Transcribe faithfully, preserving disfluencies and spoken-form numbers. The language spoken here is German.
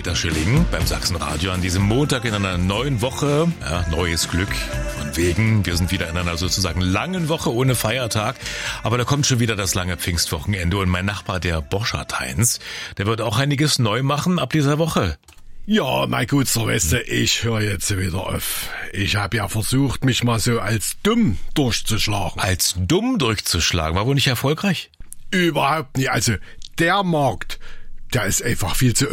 Peter Schilling beim Sachsenradio an diesem Montag in einer neuen Woche. Ja, neues Glück. Von wegen, wir sind wieder in einer sozusagen langen Woche ohne Feiertag. Aber da kommt schon wieder das lange Pfingstwochenende und mein Nachbar, der Borschert Heinz, der wird auch einiges neu machen ab dieser Woche. Ja, mein Guter, weißt du, ich höre jetzt wieder auf. Ich habe ja versucht, mich mal so als dumm durchzuschlagen. Als dumm durchzuschlagen? War wohl nicht erfolgreich? Überhaupt nicht. Also, der Markt, der ist einfach viel zu